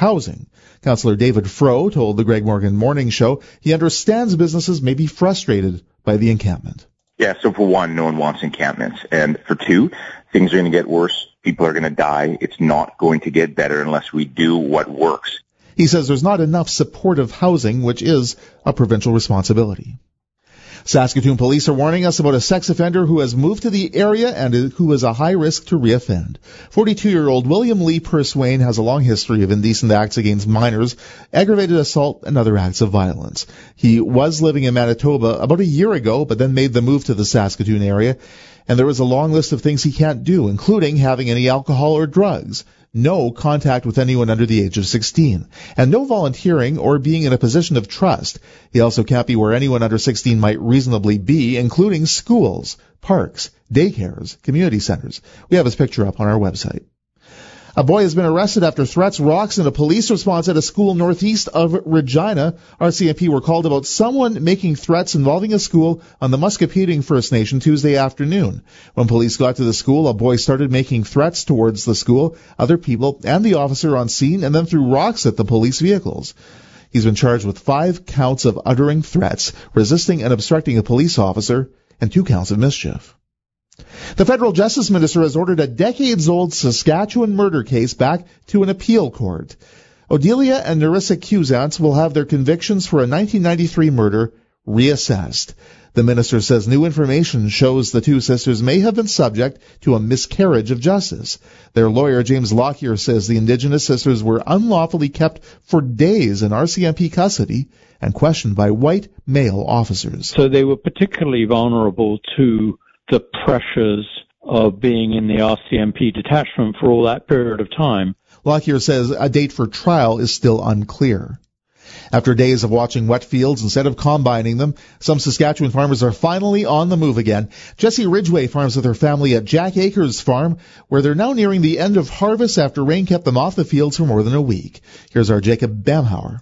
housing. Councillor David Froh told the Greg Morgan Morning Show he understands businesses may be frustrated by the encampment. Yeah, so for one, no one wants encampments. And for two, things are going to get worse. People are going to die. It's not going to get better unless we do what works. He says there's not enough supportive housing, which is a provincial responsibility. Saskatoon police are warning us about a sex offender who has moved to the area and who is a high risk to reoffend. 42-year-old William Lee Pursewain has a long history of indecent acts against minors, aggravated assault, and other acts of violence. He was living in Manitoba about a year ago, but then made the move to the Saskatoon area, and there is a long list of things he can't do, including having any alcohol or drugs, no contact with anyone under the age of 16, and no volunteering or being in a position of trust. He also can't be where anyone under 16 might reasonably be, including schools, parks, daycares, community centers. We have his picture up on our website. A boy has been arrested after threats, rocks, and a police response at a school northeast of Regina. RCMP were called about someone making threats involving a school on the Muscopheating First Nation Tuesday afternoon. When police got to the school, a boy started making threats towards the school, other people, and the officer on scene, and then threw rocks at the police vehicles. He's been charged with 5 counts of uttering threats, resisting and obstructing a police officer, and 2 counts of mischief. The federal justice minister has ordered a decades-old Saskatchewan murder case back to an appeal court. Odelia and Narissa Cusance will have their convictions for a 1993 murder reassessed. The minister says new information shows the 2 sisters may have been subject to a miscarriage of justice. Their lawyer, James Lockyer, says the Indigenous sisters were unlawfully kept for days in RCMP custody and questioned by white male officers. So they were particularly vulnerable to the pressures of being in the RCMP detachment for all that period of time. Lockyer says a date for trial is still unclear. After days of watching wet fields instead of combining them, some Saskatchewan farmers are finally on the move again. Jessie Ridgway farms with her family at Jack Acres Farm, where they're now nearing the end of harvest after rain kept them off the fields for more than a week. Here's our Jacob Bamhauer.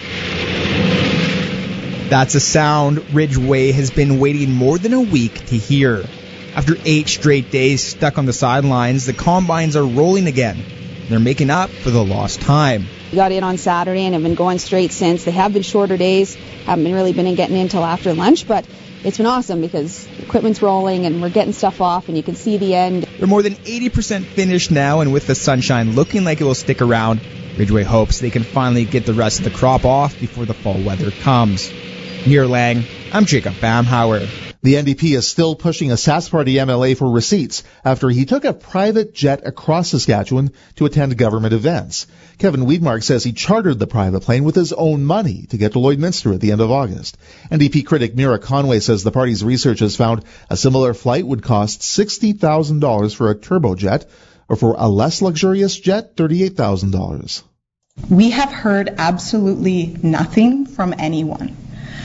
That's a sound Ridgway has been waiting more than a week to hear. After 8 straight days stuck on the sidelines, the combines are rolling again. They're making up for the lost time. We got in on Saturday and have been going straight since. They have been shorter days, haven't been getting in until after lunch, but it's been awesome because equipment's rolling and we're getting stuff off and you can see the end. They're more than 80% finished now, and with the sunshine looking like it will stick around, Ridgway hopes they can finally get the rest of the crop off before the fall weather comes. Near Lang, I'm Jacob Bamhauer. The NDP is still pushing a Sask Party MLA for receipts after he took a private jet across Saskatchewan to attend government events. Kevin Weidmark says he chartered the private plane with his own money to get to Lloydminster at the end of August. NDP critic Mira Conway says the party's research has found a similar flight would cost $60,000 for a turbojet, or for a less luxurious jet, $38,000. We have heard absolutely nothing from anyone.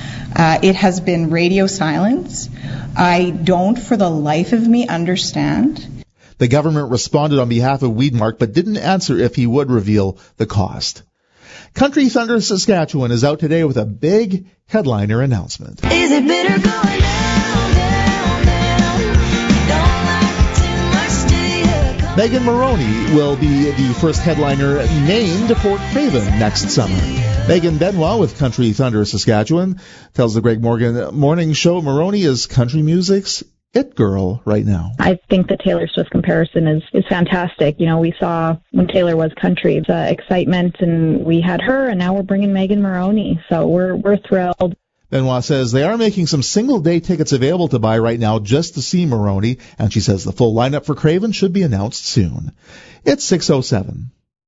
It has been radio silence. I don't, for the life of me, understand. The government responded on behalf of Weidmark, but didn't answer if he would reveal the cost. Country Thunder Saskatchewan is out today with a big headliner announcement. Is it bitter going down, down, down? Don't like it too much, do you? Megan Moroney will be the first headliner named to Port Craven next summer. Megan Benoit with Country Thunder Saskatchewan tells the Greg Morgan Morning Show Moroney is country music's it girl right now. I think the Taylor Swift comparison is fantastic. You know, we saw when Taylor was country, excitement, and we had her, and now we're bringing Megan Moroney, so we're thrilled. Benoit says they are making some single-day tickets available to buy right now just to see Moroney, and she says the full lineup for Craven should be announced soon. It's 6:07.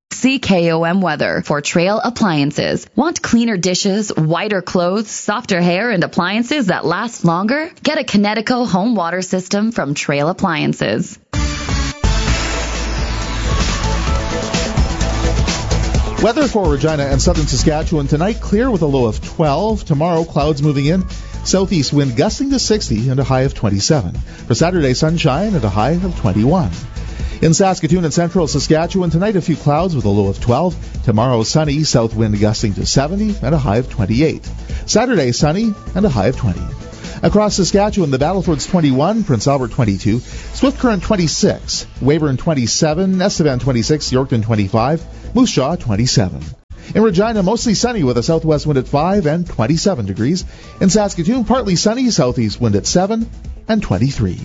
CKOM weather for Trail Appliances. Want cleaner dishes, whiter clothes, softer hair, and appliances that last longer? Get a Kinetico home water system from Trail Appliances. Weather for Regina and southern Saskatchewan tonight, clear with a low of 12. Tomorrow, clouds moving in. Southeast wind gusting to 60 and a high of 27. For Saturday, sunshine and a high of 21. In Saskatoon and central Saskatchewan tonight, a few clouds with a low of 12. Tomorrow, sunny, south wind gusting to 70 and a high of 28. Saturday, sunny and a high of 20. Across Saskatchewan, the Battlefords 21, Prince Albert 22, Swift Current 26, Weyburn 27, Estevan 26, Yorkton 25, Moose Jaw 27. In Regina, mostly sunny with a southwest wind at 5 and 27 degrees. In Saskatoon, partly sunny, southeast wind at 7 and 23.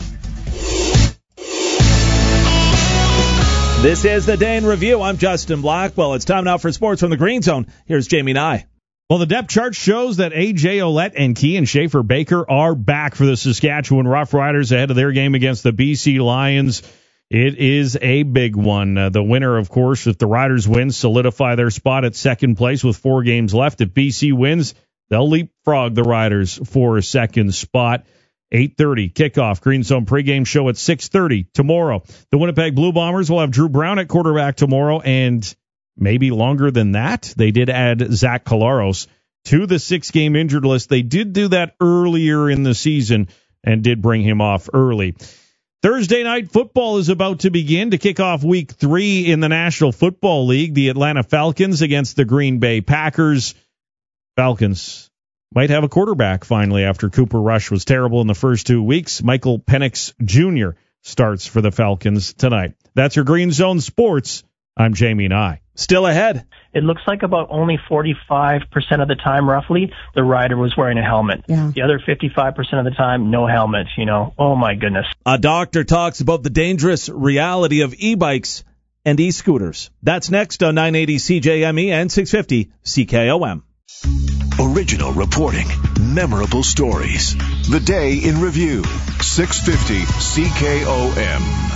This is the Day in Review. I'm Justin Blackwell. It's time now for sports from the Green Zone. Here's Jamie Nye. Well, the depth chart shows that A.J. Ouellette and Kian Schaefer-Baker are back for the Saskatchewan Roughriders ahead of their game against the BC Lions. It is a big one. The winner, of course, if the Riders win, solidify their spot at second place with 4 games left. If BC wins, they'll leapfrog the Riders for a second spot. 8:30 kickoff. Green Zone pregame show at 6:30 tomorrow. The Winnipeg Blue Bombers will have Drew Brown at quarterback tomorrow, and maybe longer than that. They did add Zach Collaros to the 6-game injured list. They did do that earlier in the season and did bring him off early. Thursday night football is about to begin to kick off week 3 in the National Football League. The Atlanta Falcons against the Green Bay Packers. Falcons might have a quarterback finally after Cooper Rush was terrible in the first 2 weeks. Michael Penix Jr. starts for the Falcons tonight. That's your Green Zone Sports. I'm Jamie Nye. Still ahead. It looks like about only 45% of the time, roughly, the rider was wearing a helmet. Yeah. The other 55% of the time, no helmet, Oh, my goodness. A doctor talks about the dangerous reality of e-bikes and e-scooters. That's next on 980 CJME and 650 CKOM. Original reporting, memorable stories. The Day in Review, 650 CKOM.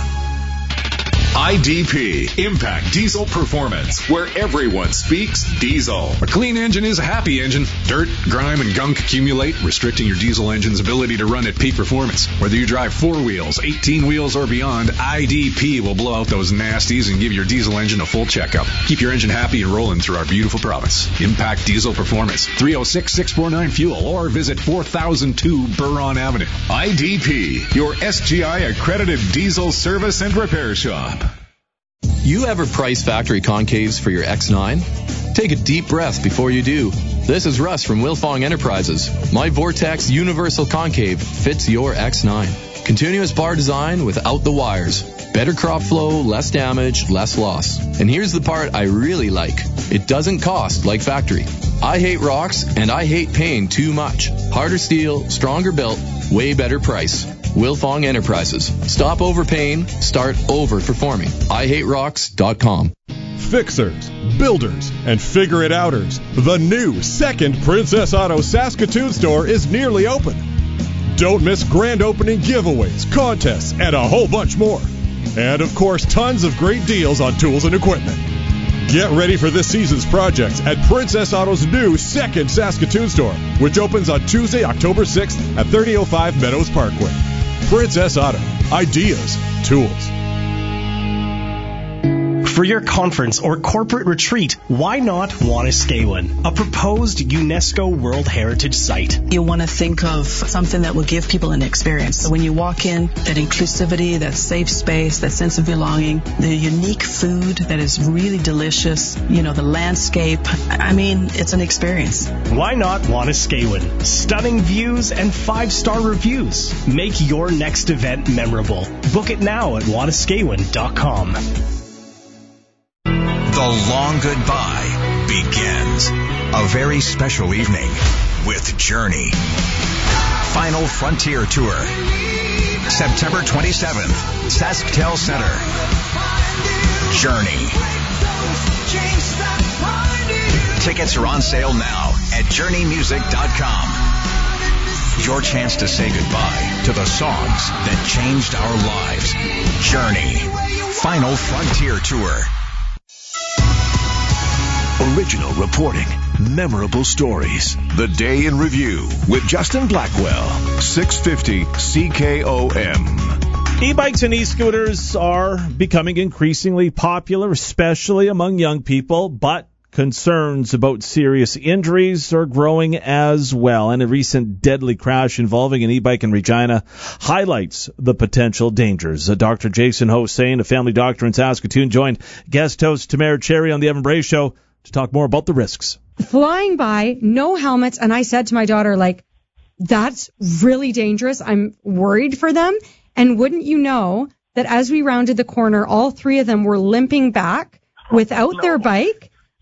IDP, Impact Diesel Performance, where everyone speaks diesel. A clean engine is a happy engine. Dirt, grime, and gunk accumulate, restricting your diesel engine's ability to run at peak performance. Whether you drive 4 wheels, 18 wheels, or beyond, IDP will blow out those nasties and give your diesel engine a full checkup. Keep your engine happy and rolling through our beautiful province. Impact Diesel Performance, 306-649-FUEL, or visit 4002 Buron Avenue. IDP, your SGI accredited diesel service and repair shop. You ever price factory concaves for your X9? Take a deep breath before you do. This is Russ from Wilfong Enterprises. My Vortex Universal Concave fits your X9. Continuous bar design without the wires. Better crop flow, less damage, less loss. And here's the part I really like. It doesn't cost like factory. I hate rocks and I hate paying too much. Harder steel, stronger built, way better price. Wilfong Enterprises. Stop overpaying, start over-performing. IHateRocks.com. Fixers, builders, and figure-it-outers. The new second Princess Auto Saskatoon store is nearly open. Don't miss grand opening giveaways, contests, and a whole bunch more. And, of course, tons of great deals on tools and equipment. Get ready for this season's projects at Princess Auto's new second Saskatoon store, which opens on Tuesday, October 6th at 3005 Meadows Parkway. Princess Auto. Ideas. Tools. For your conference or corporate retreat, why not Wanuskewin, a proposed UNESCO World Heritage Site? You want to think of something that will give people an experience. So when you walk in, that inclusivity, that safe space, that sense of belonging, the unique food that is really delicious, the landscape. I mean, it's an experience. Why not Wanuskewin? Stunning views and 5-star reviews. Make your next event memorable. Book it now at wanuskewin.com. The long goodbye begins. A very special evening with Journey. Final Frontier Tour. September 27th, SaskTel Center. Journey. Tickets are on sale now at journeymusic.com. Your chance to say goodbye to the songs that changed our lives. Journey. Final Frontier Tour. Original reporting, memorable stories. The Day in Review with Justin Blackwell, 650 CKOM. E-bikes and e-scooters are becoming increasingly popular, especially among young people, but concerns about serious injuries are growing as well. And a recent deadly crash involving an e-bike in Regina highlights the potential dangers. Dr. Jason Hossain, a family doctor in Saskatoon, joined guest host Tamara Cherry on the Evan Bray Show to talk more about the risks. Flying by, no helmets, and I said to my daughter, that's really dangerous. I'm worried for them. And wouldn't you know that as we rounded the corner, all 3 of them were limping back without their bike.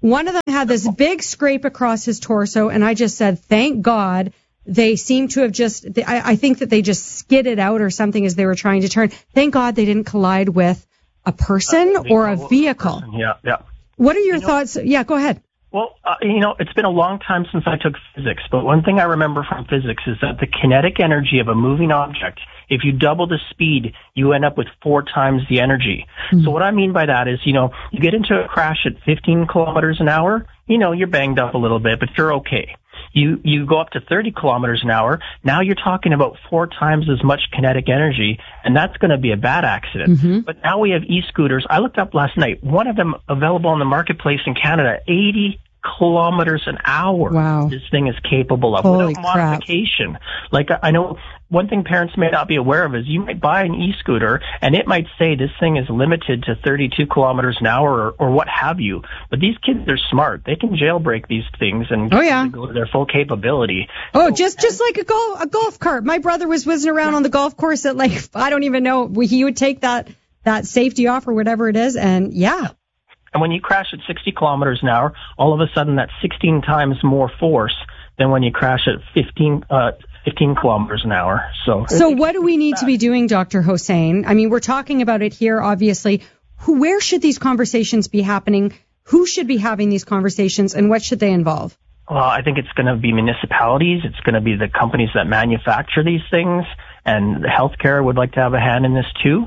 One of them had this big scrape across his torso, and I just said, thank God. They seem to have I think that they just skidded out or something as they were trying to turn. Thank God they didn't collide with a person or a vehicle. Yeah. What are your thoughts? Yeah, go ahead. Well, it's been a long time since I took physics, but one thing I remember from physics is that the kinetic energy of a moving object, if you double the speed, you end up with 4 times the energy. Mm-hmm. So what I mean by that is, you get into a crash at 15 kilometers an hour, you're banged up a little bit, but you're okay. You go up to 30 kilometers an hour. Now you're talking about 4 times as much kinetic energy, and that's going to be a bad accident. Mm-hmm. But now we have e-scooters. I looked up last night. One of them available on the marketplace in Canada, 80 kilometers an hour. Wow. This thing is capable of Holy without modification. Like, I know one thing parents may not be aware of is you might buy an e-scooter and it might say this thing is limited to 32 kilometers an hour or what have you. But these kids are smart. They can jailbreak these things and go to their full capability. Oh, so, just like a golf cart. My brother was whizzing around on the golf course at I don't even know. He would take that safety off or whatever it is, and yeah. And when you crash at 60 kilometers an hour, all of a sudden that's 16 times more force than when you crash at 15 kilometers an hour. So what do we need to be doing, Dr. Hossein? I mean, we're talking about it here, obviously. Where should these conversations be happening? Who should be having these conversations, and what should they involve? Well, I think it's going to be municipalities. It's going to be the companies that manufacture these things, and healthcare would like to have a hand in this too.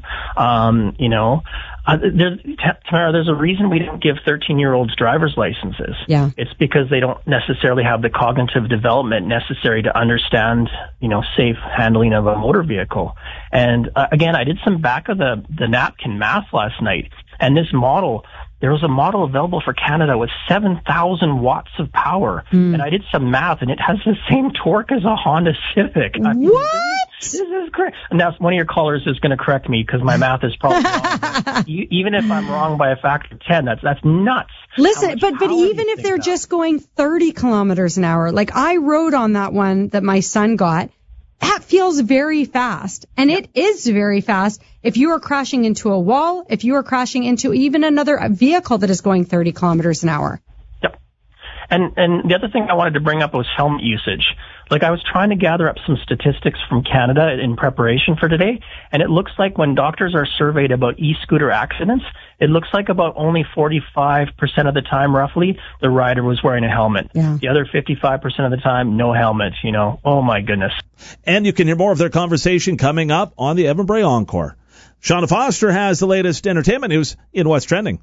Tamara, there's a reason we don't give 13-year-olds driver's licenses. Yeah. It's because they don't necessarily have the cognitive development necessary to understand, safe handling of a motor vehicle. And again, I did some back of the napkin math last night, and there was a model available for Canada with 7,000 watts of power. And I did some math, and it has the same torque as a Honda Civic. What? This is great. And now one of your callers is going to correct me because my math is probably wrong. Even if I'm wrong by a factor of 10, that's nuts. Listen, but even if they're just going 30 kilometers an hour, like I rode on that one that my son got, that feels very fast. And it is very fast if you are crashing into a wall, if you are crashing into even another vehicle that is going 30 kilometers an hour. Yep. And the other thing I wanted to bring up was helmet usage. Like, I was trying to gather up some statistics from Canada in preparation for today, and it looks like when doctors are surveyed about e-scooter accidents, it looks like about only 45% of the time, roughly, the rider was wearing a helmet. Yeah. The other 55% of the time, no helmet, Oh, my goodness. And you can hear more of their conversation coming up on the Evan Bray Encore. Shauna Foster has the latest entertainment news in What's Trending.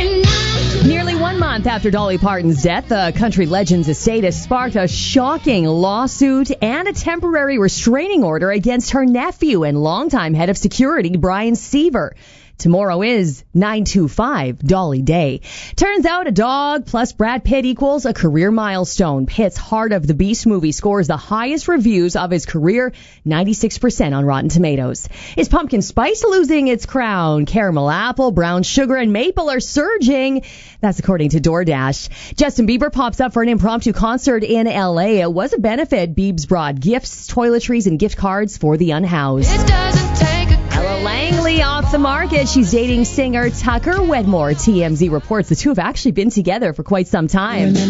Nearly 1 month after Dolly Parton's death, the country legend's estate has sparked a shocking lawsuit and a temporary restraining order against her nephew and longtime head of security, Brian Seaver. Tomorrow is 925 Dolly Day. Turns out a dog plus Brad Pitt equals a career milestone. Pitt's Heart of the Beast movie scores the highest reviews of his career, 96% on Rotten Tomatoes. Is pumpkin spice losing its crown? Caramel apple, brown sugar, and maple are surging. That's according to DoorDash. Justin Bieber pops up for an impromptu concert in L.A. It was a benefit. Biebs brought gifts, toiletries, and gift cards for the unhoused. Ella Langley off the market. She's dating singer Tucker Wedmore. TMZ reports the two have actually been together for quite some time. And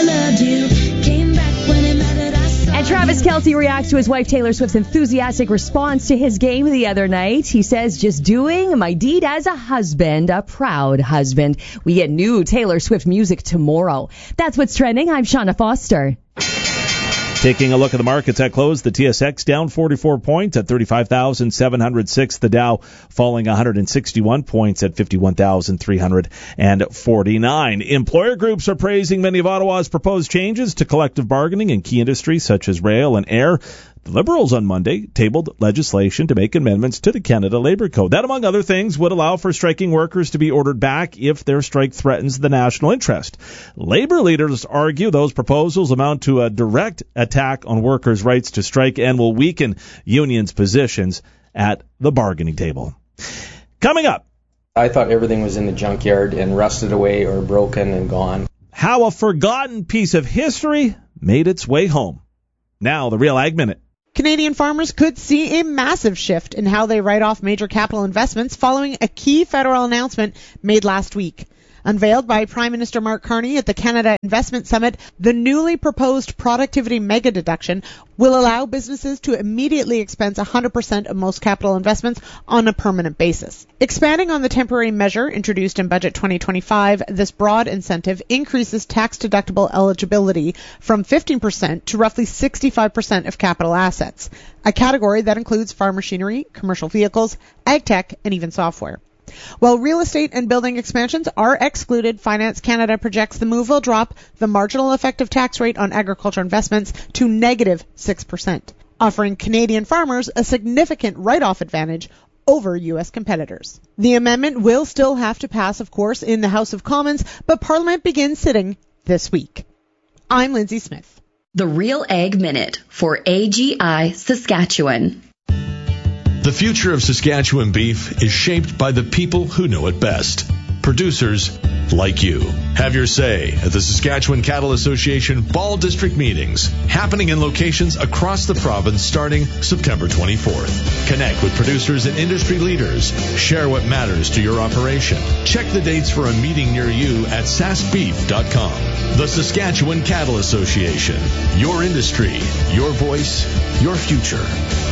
Travis Kelce reacts to his wife Taylor Swift's enthusiastic response to his game the other night. He says, just doing my deed as a husband, a proud husband. We get new Taylor Swift music tomorrow. That's what's trending. I'm Shauna Foster. Taking a look at the markets at close, the TSX down 44 points at 35,706. The Dow falling 161 points at 51,349. Employer groups are praising many of Ottawa's proposed changes to collective bargaining in key industries such as rail and air. The Liberals on Monday tabled legislation to make amendments to the Canada Labour Code. That, among other things, would allow for striking workers to be ordered back if their strike threatens the national interest. Labour leaders argue those proposals amount to a direct attack on workers' rights to strike and will weaken unions' positions at the bargaining table. Coming up. I thought everything was in the junkyard and rusted away or broken and gone. How a forgotten piece of history made its way home. Now, the Real Ag Minute. Canadian farmers could see a massive shift in how they write off major capital investments following a key federal announcement made last week. Unveiled by Prime Minister Mark Carney at the Canada Investment Summit, the newly proposed productivity mega deduction will allow businesses to immediately expense 100% of most capital investments on a permanent basis. Expanding on the temporary measure introduced in Budget 2025, this broad incentive increases tax-deductible eligibility from 15% to roughly 65% of capital assets, a category that includes farm machinery, commercial vehicles, ag tech, and even software. While real estate and building expansions are excluded, Finance Canada projects the move will drop the marginal effective tax rate on agriculture investments to negative 6%, offering Canadian farmers a significant write-off advantage over U.S. competitors. The amendment will still have to pass, of course, in the House of Commons, but Parliament begins sitting this week. I'm Lindsay Smith. The Real Ag Minute for AGI Saskatchewan. The future of Saskatchewan beef is shaped by the people who know it best. Producers like you. Have your say at the Saskatchewan Cattle Association Fall District meetings, happening in locations across the province starting September 24th. Connect with producers and industry leaders. Share what matters to your operation. Check the dates for a meeting near you at saskbeef.com. The Saskatchewan Cattle Association. Your industry, your voice, your future.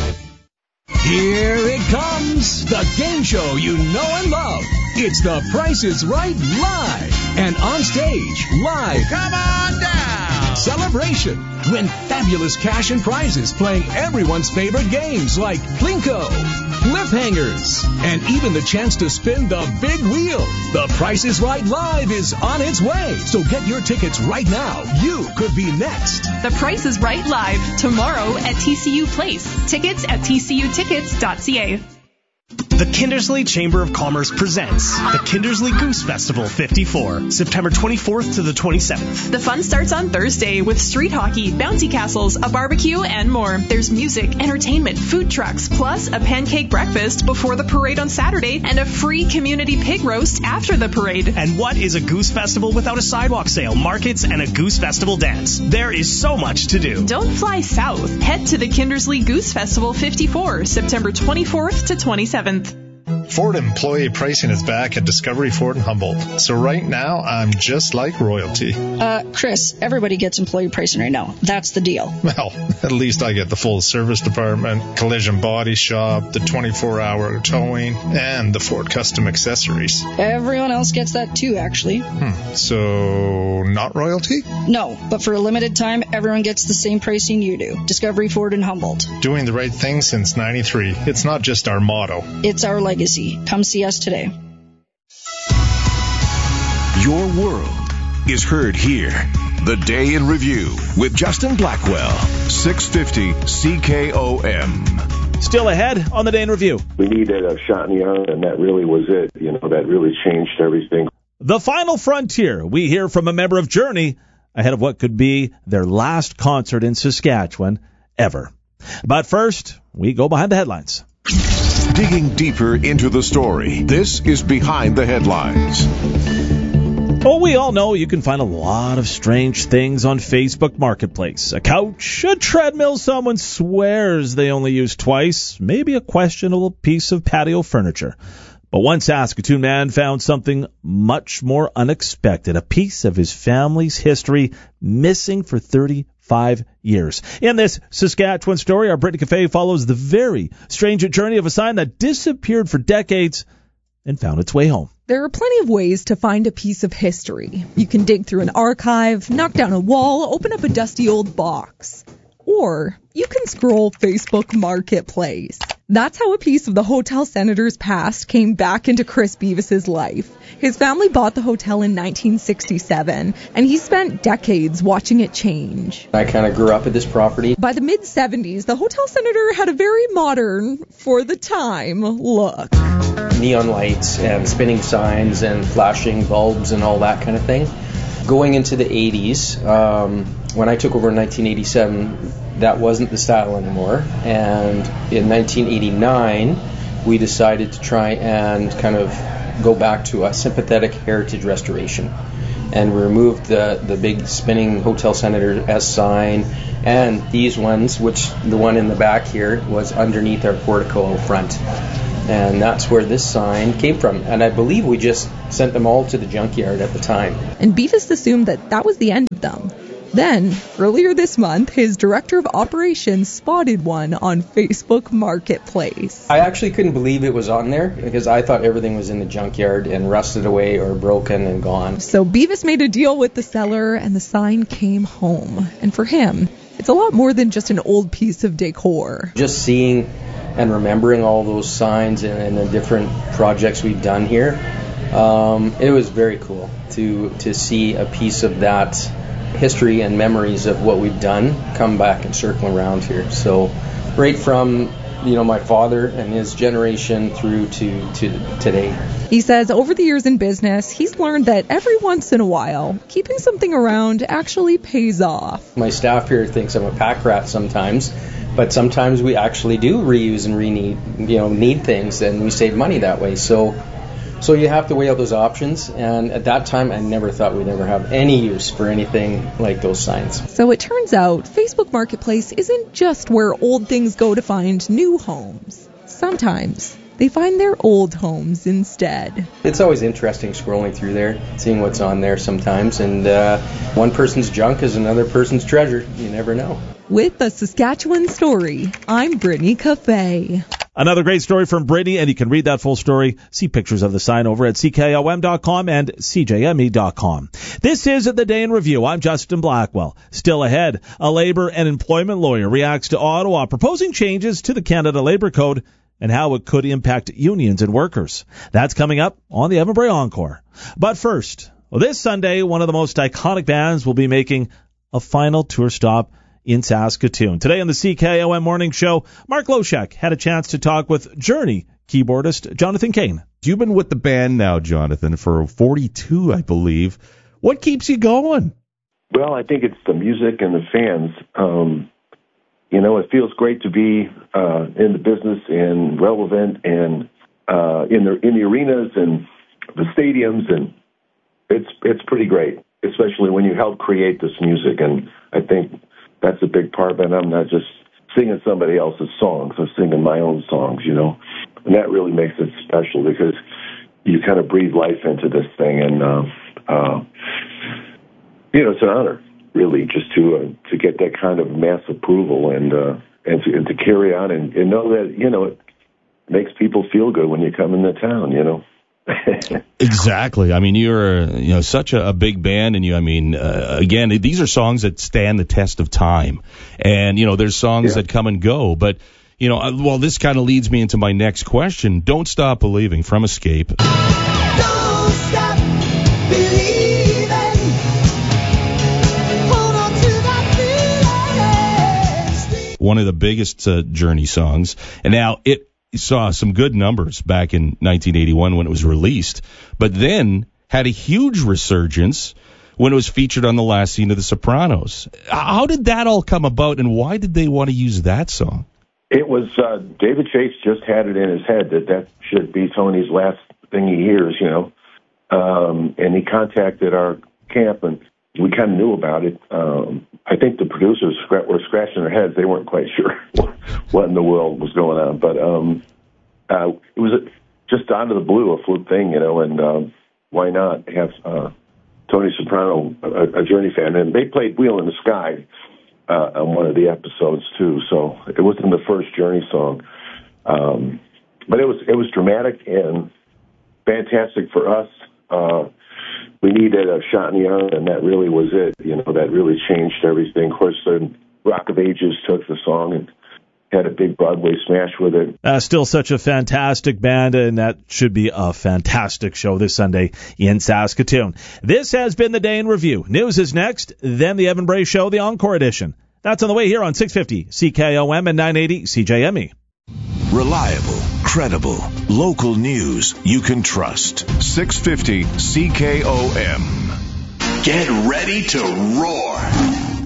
Here it comes, the game show you know and love. It's The Price is Right Live. And on stage, live. Come on down. Celebration. Win fabulous cash and prizes playing everyone's favorite games like Plinko, Cliffhangers, and even the chance to spin the big wheel. The Price is Right Live is on its way. So get your tickets right now. You could be next. The Price is Right Live tomorrow at TCU Place. Tickets at tcutickets.ca. The Kindersley Chamber of Commerce presents the Kindersley Goose Festival 54, September 24th to the 27th. The fun starts on Thursday with street hockey, bouncy castles, a barbecue, and more. There's music, entertainment, food trucks, plus a pancake breakfast before the parade on Saturday and a free community pig roast after the parade. And what is a Goose Festival without a sidewalk sale, markets, and a Goose Festival dance? There is so much to do. Don't fly south. Head to the Kindersley Goose Festival 54, September 24th to 27th. Ford employee pricing is back at Discovery Ford in Humboldt. So right now, I'm just like royalty. Chris, everybody gets employee pricing right now. That's the deal. Well, at least I get the full service department, collision body shop, the 24-hour towing, and the Ford custom accessories. Everyone else gets that too, actually. So, not royalty? No, but for a limited time, everyone gets the same pricing you do. Discovery Ford in Humboldt. Doing the right thing since '93. It's not just our motto. It's our legacy. Come see us today. Your world is heard here. The Day in Review with Justin Blackwell, 650 CKOM. Still ahead on the Day in Review. We needed a shot in the arm, and that really was it. You know, that really changed everything. The Final Frontier. We hear from a member of Journey ahead of what could be their last concert in Saskatchewan ever. But first, we go behind the headlines. Digging deeper into the story, this is Behind the Headlines. Well, we all know you can find a lot of strange things on Facebook Marketplace. A couch, a treadmill someone swears they only use twice, maybe a questionable piece of patio furniture. But one Saskatoon man found something much more unexpected, a piece of his family's history missing for 35 years. In this Saskatchewan story, our Brittany Cafe follows the very strange journey of a sign that disappeared for decades and found its way home. There are plenty of ways to find a piece of history. You can dig through an archive, knock down a wall, open up a dusty old box. Or you can scroll Facebook Marketplace. That's how a piece of the Hotel Senator's past came back into Chris Beavis's life. His family bought the hotel in 1967, and he spent decades watching it change. I kind of grew up at this property. By the mid-70s, the Hotel Senator had a very modern, for the time, look. Neon lights and spinning signs and flashing bulbs and all that kind of thing. Going into the 80s, when I took over in 1987, that wasn't the style anymore. And in 1989, we decided to try and kind of go back to a sympathetic heritage restoration. And we removed the big spinning Hotel Senator S sign and these ones, which the one in the back here was underneath our portico out front. And that's where this sign came from. And I believe we just sent them all to the junkyard at the time. And Beavis assumed that was the end of them. Then, earlier this month, his director of operations spotted one on Facebook Marketplace. I actually couldn't believe it was on there because I thought everything was in the junkyard and rusted away or broken and gone. So Beavis made a deal with the seller and the sign came home. And for him, it's a lot more than just an old piece of decor. Just seeing and remembering all those signs and the different projects we've done here, it was very cool to see a piece of that history and memories of what we've done come back and circle around here. So right from my father and his generation through to today. He says over the years in business, he's learned that every once in a while, keeping something around actually pays off. My staff here thinks I'm a pack rat sometimes, but sometimes we actually do reuse and need things, and we save money that way. So you have to weigh out those options, and at that time I never thought we'd ever have any use for anything like those signs. So it turns out Facebook Marketplace isn't just where old things go to find new homes. Sometimes they find their old homes instead. It's always interesting scrolling through there, seeing what's on there sometimes, and one person's junk is another person's treasure. You never know. With the Saskatchewan Story, I'm Brittany Cafe. Another great story from Brittany, and you can read that full story. See pictures of the sign over at CKOM.com and CJME.com. This is The Day in Review. I'm Justin Blackwell. Still ahead, a labor and employment lawyer reacts to Ottawa proposing changes to the Canada Labour Code and how it could impact unions and workers. That's coming up on the Evan Bray Encore. But first, this Sunday, one of the most iconic bands will be making a final tour stop in Saskatoon. Today on the CKOM Morning Show, Mark Loshak had a chance to talk with Journey keyboardist Jonathan Kane. You've been with the band now, Jonathan, for 42, I believe. What keeps you going? Well, I think it's the music and the fans. It feels great to be in the business and relevant and in the arenas and the stadiums, and it's pretty great, especially when you help create this music. And I think that's a big part of it. I'm not just singing somebody else's songs. I'm singing my own songs, And that really makes it special because you kind of breathe life into this thing. And, it's an honor, really, just to get that kind of mass approval and to carry on and know that, it makes people feel good when you come into town, Exactly. I mean, you're such a big band, and again, these are songs that stand the test of time, and there's songs that come and go. But this kind of leads me into my next question. Don't Stop Believing from Escape. Don't stop believing. Hold on to that feeling. One of the biggest Journey songs, and now it saw some good numbers back in 1981 when it was released, but then had a huge resurgence when it was featured on the last scene of The Sopranos. How did that all come about, and why did they want to use that song? It was David Chase just had it in his head that should be Tony's last thing he hears, and he contacted our camp, and we kind of knew about it. I think the producers were scratching their heads. They weren't quite sure what in the world was going on. But it was just out of the blue, a fluke thing, and why not have Tony Soprano, a Journey fan. And they played Wheel in the Sky on one of the episodes, too. So it wasn't the first Journey song. But it was dramatic and fantastic for us. We needed a shot in the arm, and that really was it. That really changed everything. Of course, the Rock of Ages took the song and had a big Broadway smash with it. Still such a fantastic band, and that should be a fantastic show this Sunday in Saskatoon. This has been The Day in Review. News is next, then the Evan Bray Show, the Encore Edition. That's on the way here on 650 CKOM and 980 CJME. Reliable, credible, local news you can trust. 650 CKOM. Get ready to roar.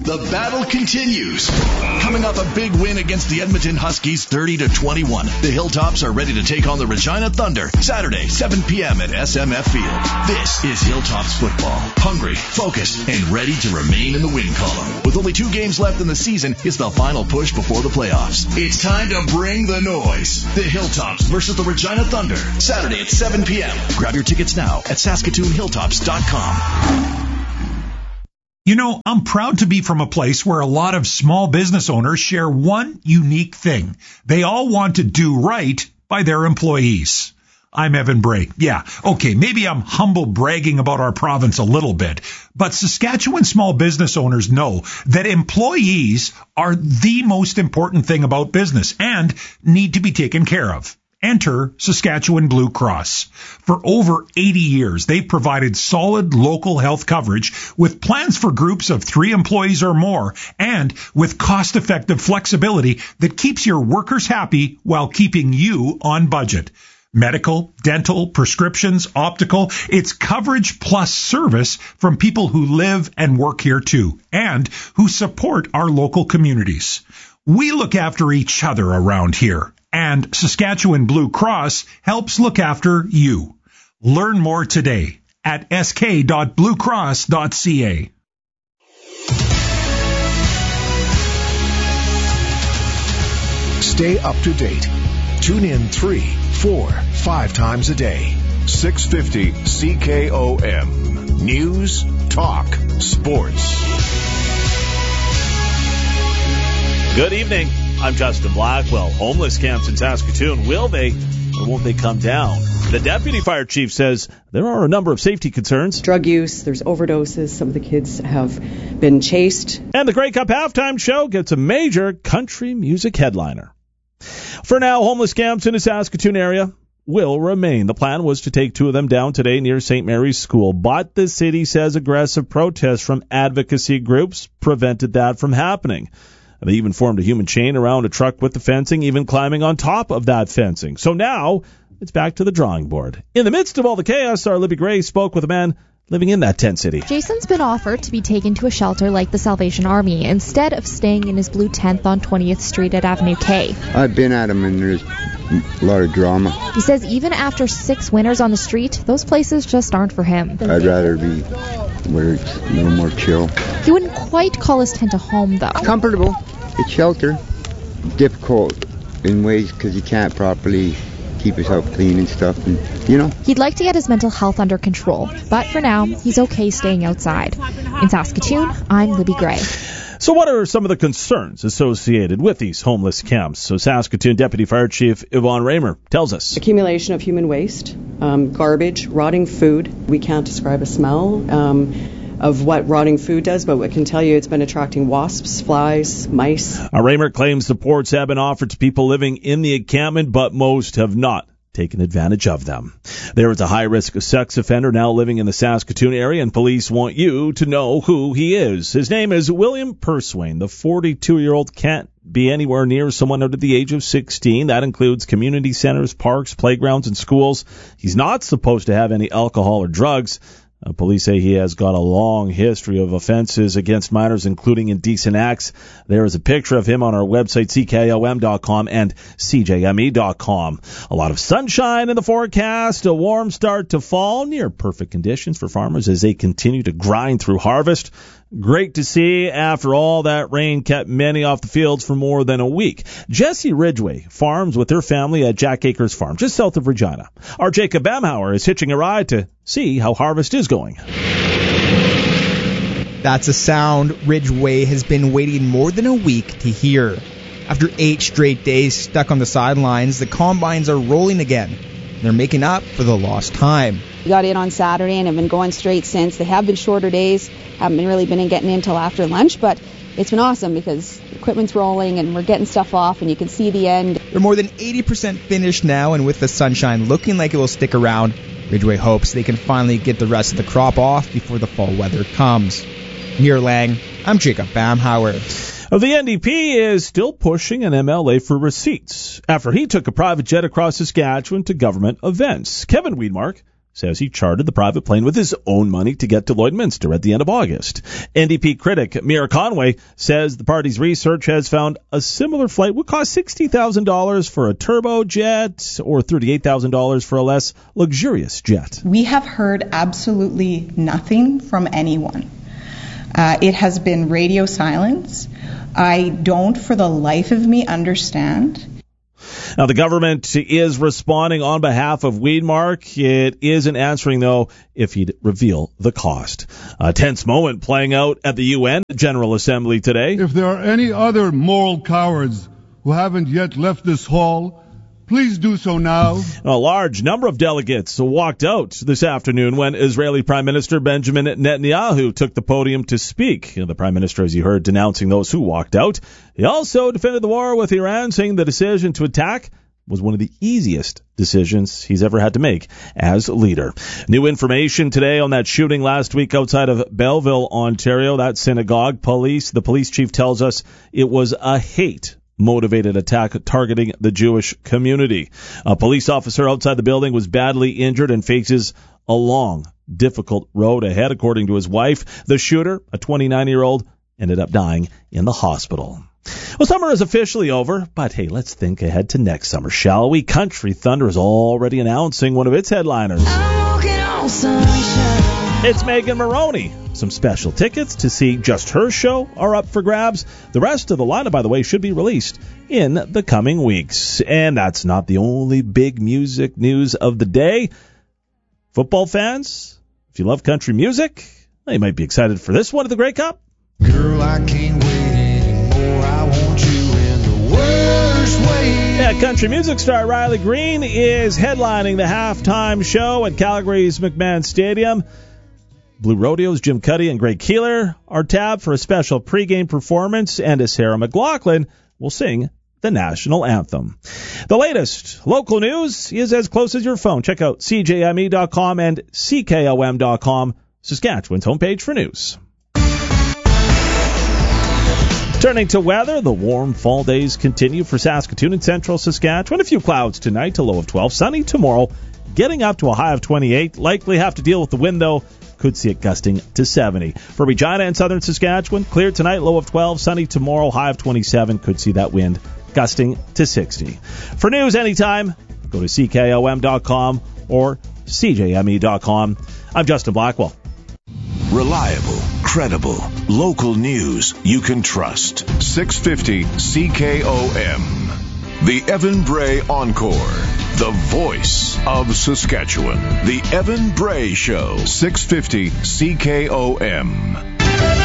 The battle continues. Coming off a big win against the Edmonton Huskies 30-21, the Hilltops are ready to take on the Regina Thunder Saturday, 7 p.m. at SMF Field. This is Hilltops football. Hungry, focused, and ready to remain in the win column. With only 2 games left in the season, it's the final push before the playoffs. It's time to bring the noise. The Hilltops versus the Regina Thunder, Saturday at 7 p.m. Grab your tickets now at SaskatoonHilltops.com. You know, I'm proud to be from a place where a lot of small business owners share one unique thing. They all want to do right by their employees. I'm Evan Bray. Yeah, okay, maybe I'm humble bragging about our province a little bit, but Saskatchewan small business owners know that employees are the most important thing about business and need to be taken care of. Enter Saskatchewan Blue Cross. For over 80 years, they've provided solid local health coverage with plans for groups of 3 employees or more and with cost-effective flexibility that keeps your workers happy while keeping you on budget. Medical, dental, prescriptions, optical, it's coverage plus service from people who live and work here too and who support our local communities. We look after each other around here. And Saskatchewan Blue Cross helps look after you. Learn more today at sk.bluecross.ca. Stay up to date. Tune in 3, 4, 5 times a day. 650 CKOM. News, talk, sports. Good evening. I'm Justin Blackwell. Homeless camps in Saskatoon, will they or won't they come down? The deputy fire chief says there are a number of safety concerns. Drug use, there's overdoses, some of the kids have been chased. And the Grey Cup halftime show gets a major country music headliner. For now, homeless camps in the Saskatoon area will remain. The plan was to take 2 of them down today near St. Mary's School, but the city says aggressive protests from advocacy groups prevented that from happening. They even formed a human chain around a truck with the fencing, even climbing on top of that fencing. So now it's back to the drawing board. In the midst of all the chaos, our Libby Gray spoke with a man living in that tent city. Jason's been offered to be taken to a shelter like the Salvation Army instead of staying in his blue tent on 20th Street at Avenue K. I've been at him and there's a lot of drama. He says even after 6 winters on the street, those places just aren't for him. I'd rather be where it's a little more chill. He wouldn't quite call his tent a home, though. Comfortable. It's shelter. Difficult in ways because you can't properly keep yourself clean and stuff, and He'd like to get his mental health under control, but for now, he's okay staying outside. In Saskatoon, I'm Libby Gray. So what are some of the concerns associated with these homeless camps? So Saskatoon Deputy Fire Chief Yvonne Raymer tells us. Accumulation of human waste, garbage, rotting food. We can't describe a smell of what rotting food does, but I can tell you it's been attracting wasps, flies, mice. Raymer claims supports have been offered to people living in the encampment, but most have not taken advantage of them. There is a high-risk sex offender now living in the Saskatoon area, and police want you to know who he is. His name is William Purswain. The 42-year-old can't be anywhere near someone under the age of 16. That includes community centers, parks, playgrounds, and schools. He's not supposed to have any alcohol or drugs. Police say he has got a long history of offenses against minors, including indecent acts. There is a picture of him on our website, CKOM.com and CJME.com. A lot of sunshine in the forecast, a warm start to fall, near perfect conditions for farmers as they continue to grind through harvest. Great to see after all that rain kept many off the fields for more than a week. Jessie Ridgway farms with her family at Jack Acres Farm, just south of Regina. Our Jacob Bamhauer is hitching a ride to see how harvest is going. That's a sound Ridgway has been waiting more than a week to hear. After 8 straight days stuck on the sidelines, the combines are rolling again. They're making up for the lost time. We got in on Saturday and have been going straight since. They have been shorter days, haven't really been getting in until after lunch, but it's been awesome because the equipment's rolling and we're getting stuff off and you can see the end. They're more than 80% finished now, and with the sunshine looking like it will stick around, Ridgway hopes they can finally get the rest of the crop off before the fall weather comes. Near Lang, I'm Jacob Bamhauer. The NDP is still pushing an MLA for receipts after he took a private jet across Saskatchewan to government events. Kevin Weidmark says he chartered the private plane with his own money to get to Lloydminster at the end of August. NDP critic Mira Conway says the party's research has found a similar flight would cost $60,000 for a turbojet or $38,000 for a less luxurious jet. We have heard absolutely nothing from anyone. It has been radio silence. I don't, for the life of me, understand. Now, the government is responding on behalf of Weedmark. It isn't answering, though, if he'd reveal the cost. A tense moment playing out at the UN General Assembly today. If there are any other moral cowards who haven't yet left this hall, please do so now. A large number of delegates walked out this afternoon when Israeli Prime Minister Benjamin Netanyahu took the podium to speak. The Prime Minister, as you heard, denouncing those who walked out. He also defended the war with Iran, saying the decision to attack was one of the easiest decisions he's ever had to make as leader. New information today on that shooting last week outside of Belleville, Ontario, that synagogue. The police chief tells us it was a hate-motivated attack targeting the Jewish community. A police officer outside the building was badly injured and faces a long, difficult road ahead, according to his wife. The shooter, a 29-year-old, ended up dying in the hospital. Well, summer is officially over, but hey, let's think ahead to next summer, shall we? Country Thunder is already announcing one of its headliners. It's Megan Maroney. Some special tickets to see just her show are up for grabs. The rest of the lineup, by the way, should be released in the coming weeks. And that's not the only big music news of the day. Football fans, if you love country music, you might be excited for this one at the Grey Cup. Girl, I can't wait anymore. I want you in the worst way. Yeah, country music star Riley Green is headlining the halftime show at Calgary's McMahon Stadium. Blue Rodeo's Jim Cuddy and Greg Keeler are tabbed for a special pregame performance, and Sarah McLachlan will sing the national anthem. The latest local news is as close as your phone. Check out CJME.com and CKOM.com, Saskatchewan's homepage for news. Turning to weather, the warm fall days continue for Saskatoon and central Saskatchewan. A few clouds tonight, a low of 12. Sunny tomorrow, getting up to a high of 28. Likely have to deal with the wind, though. Could see it gusting to 70. For Regina and southern Saskatchewan, clear tonight, low of 12. Sunny tomorrow, high of 27. Could see that wind gusting to 60. For news anytime, go to CKOM.com or CJME.com. I'm Justin Blackwell. Reliable, credible, local news you can trust. 650 CKOM. The Evan Bray Encore. The voice of Saskatchewan. The Evan Bray Show. 650 CKOM.